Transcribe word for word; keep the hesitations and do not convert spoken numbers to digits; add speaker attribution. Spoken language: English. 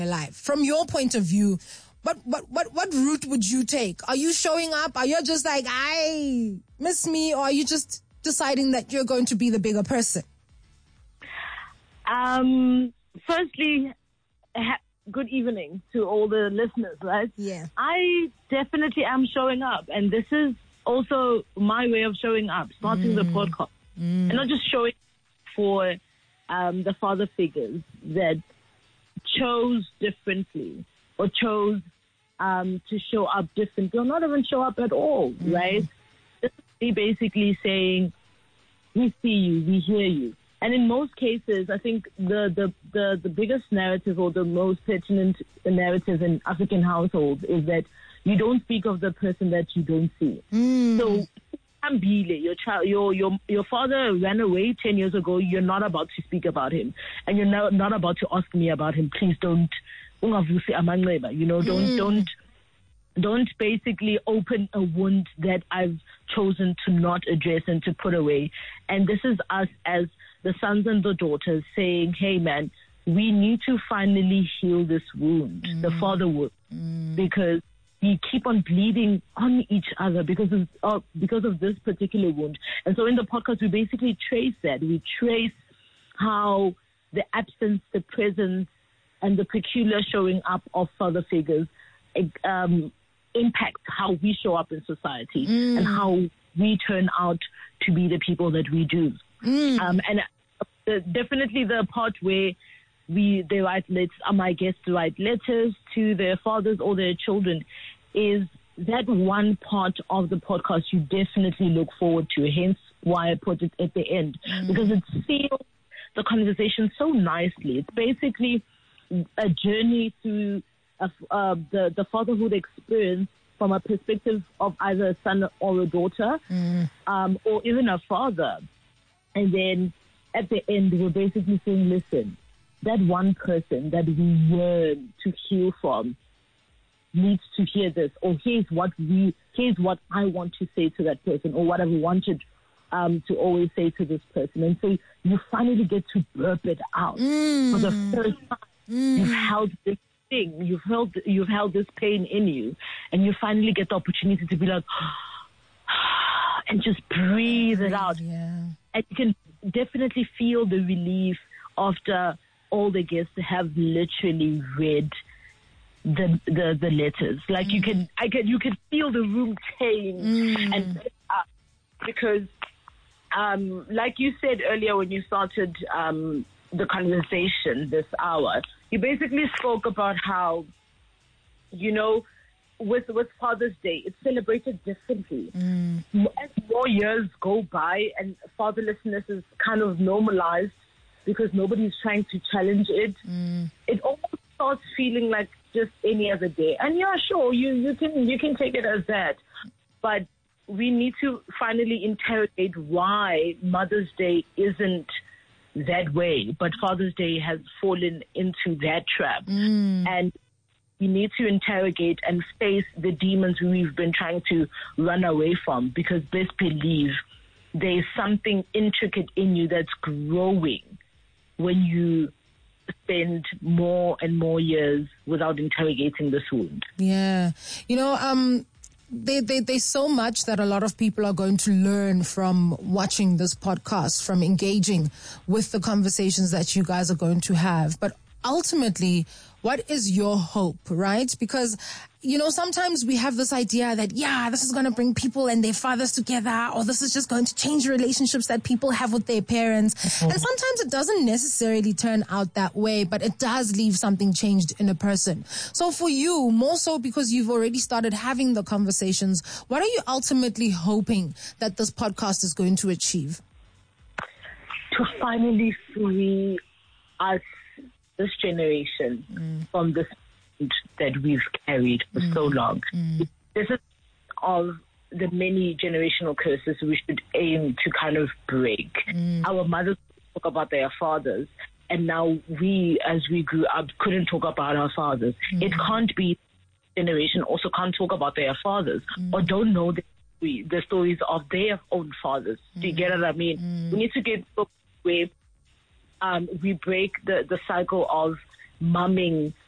Speaker 1: life. From your point of view, what, what, what, what route would you take? Are you showing up? Are you just like, I miss me? Or are you just deciding that you're going to be the bigger person?
Speaker 2: Um, firstly, ha- good evening to all the listeners, right?
Speaker 1: Yeah.
Speaker 2: I definitely am showing up, and this is also my way of showing up, starting mm. the podcast. Mm. And not just showing for um, the father figures that chose differently or chose um, to show up differently or not even show up at all, mm. right? This is basically saying, we see you, we hear you. And in most cases, I think the, the, the, the biggest narrative or the most pertinent narrative in African households is that you don't speak of the person that you don't see.
Speaker 1: Mm.
Speaker 2: So, your child, your your your father ran away ten years ago. You're not about to speak about him, and you're not, not about to ask me about him. Please don't, you know, don't
Speaker 1: mm.
Speaker 2: don't don't basically open a wound that I've chosen to not address and to put away. And this is us as the sons and the daughters saying, hey man, we need to finally heal this wound, mm. the father wound,
Speaker 1: mm.
Speaker 2: because we keep on bleeding on each other because of uh, because of this particular wound. And so in the podcast, we basically trace that. We trace how the absence, the presence, and the peculiar showing up of father figures um, impacts how we show up in society
Speaker 1: mm.
Speaker 2: and how we turn out to be the people that we do.
Speaker 1: Mm.
Speaker 2: Um, and uh, definitely the part where we they write letters, uh, my guests write letters to their fathers or their children, is that one part of the podcast you definitely look forward to. Hence why I put it at the end,
Speaker 1: mm.
Speaker 2: because it seals the conversation so nicely. It's basically a journey through a, uh, the the fatherhood experience from a perspective of either a son or a daughter,
Speaker 1: mm.
Speaker 2: um, or even a father. And then at the end, we're basically saying, listen, that one person that we yearn to heal from needs to hear this, or here's what we, here's what I want to say to that person, or what I've wanted um, to always say to this person. And so you finally get to burp it out
Speaker 1: mm.
Speaker 2: for the first time.
Speaker 1: Mm.
Speaker 2: You've held this thing, you've held, you've held this pain in you, and you finally get the opportunity to be like, and just breathe, breathe it out.
Speaker 1: Yeah.
Speaker 2: And you can definitely feel the relief after all the guests have literally read the the, the letters. Like mm. you can, I can, you can feel the room change,
Speaker 1: mm.
Speaker 2: and uh, because, um, like you said earlier when you started um, the conversation this hour, you basically spoke about how, you know, with with Father's Day, it's celebrated differently.
Speaker 1: Mm.
Speaker 2: As more years go by and fatherlessness is kind of normalized because nobody's trying to challenge it,
Speaker 1: mm.
Speaker 2: it almost starts feeling like just any other day. And yeah, sure, you, you can you can take it as that. But we need to finally interrogate why Mother's Day isn't that way, but Father's Day has fallen into that trap.
Speaker 1: Mm.
Speaker 2: And we need to interrogate and face the demons we've been trying to run away from, because best believe there's something intricate in you that's growing when you spend more and more years without interrogating this wound.
Speaker 1: Yeah. You know, um, They, they, there's so much that a lot of people are going to learn from watching this podcast, from engaging with the conversations that you guys are going to have. But ultimately, what is your hope, right? Because, you know, sometimes we have this idea that, yeah, this is going to bring people and their fathers together, or this is just going to change relationships that people have with their parents. Mm-hmm. And sometimes it doesn't necessarily turn out that way, but it does leave something changed in a person. So for you, more so because you've already started having the conversations, what are you ultimately hoping that this podcast is going to achieve?
Speaker 2: To finally free us, this generation,
Speaker 1: mm.
Speaker 2: from this that we've carried for
Speaker 1: mm.
Speaker 2: so long.
Speaker 1: Mm.
Speaker 2: This is of the many generational curses we should aim to kind of break.
Speaker 1: Mm.
Speaker 2: Our mothers talk about their fathers, and now we, as we grew up, couldn't talk about our fathers.
Speaker 1: Mm.
Speaker 2: It can't be generation also can't talk about their fathers
Speaker 1: mm.
Speaker 2: or don't know the, the stories of their own fathers.
Speaker 1: Mm.
Speaker 2: Do you get what I mean?
Speaker 1: Mm.
Speaker 2: We need to get where um, we break the, the cycle of mumming